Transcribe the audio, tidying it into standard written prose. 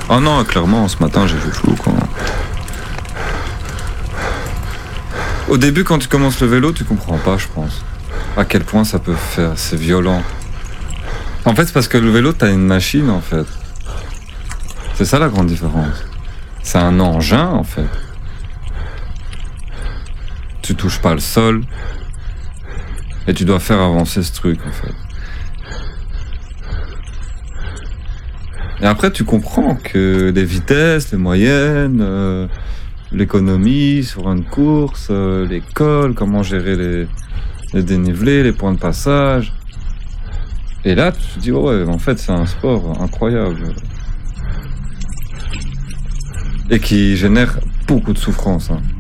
Oh non, clairement, ce matin, j'ai vu flou, quoi. Au début, quand tu commences le vélo, tu comprends pas, je pense. À quel point ça peut faire, c'est violent. En fait, c'est parce que le vélo, t'as une machine, en fait. C'est ça la grande différence. C'est un engin, en fait. Tu touches pas le sol. Et tu dois faire avancer ce truc, en fait. Et après, tu comprends que les vitesses, les moyennes, l'économie sur une course, l'école, comment gérer les dénivelés, les points de passage. Et là, tu te dis, oh ouais, en fait, c'est un sport incroyable. Et qui génère beaucoup de souffrance. Hein.